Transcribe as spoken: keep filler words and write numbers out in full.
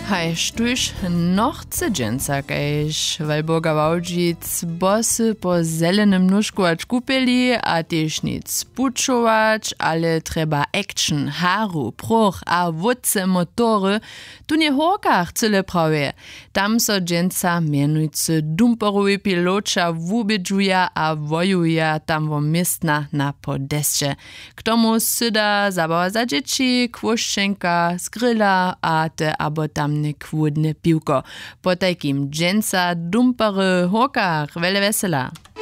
Hej, štuž nochce dženca, kajž Walburga Wałdzic bosy po zelenym nóżkować kupili, a też nic puczować, ale trzeba action, haru, proch a wódce motory, tu nie horkach cyle prawie. Tam so dženca mianujcy dumperowi pilocza wubidżuja a wojuja tam wo miestna na podestie. K tomu syda zabawa za dzieci, kwoszczenka, skryla a te abo tam kłodne piłko. Po takim dženca dumpery horkach, wele wesela.